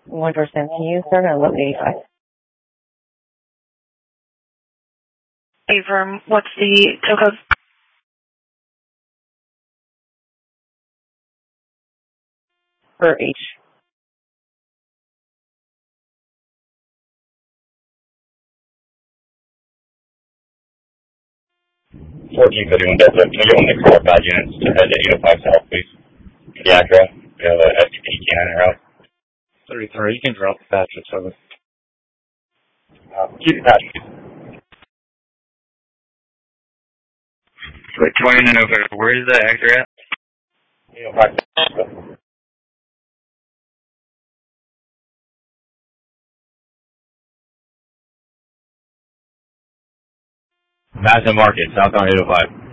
1% menu, sir, and look 85. Avram, what's the tow code? For H. Fourteen 51 Delta. Can we get one of the car badge units to head to 805 South, please? The Acura. We have a STP cannon route. 33, you can drop the patch at 7. Keep the patch, please. Wait, 29 over. Where is the Acura at? 805 South. Madison Market, southbound 805.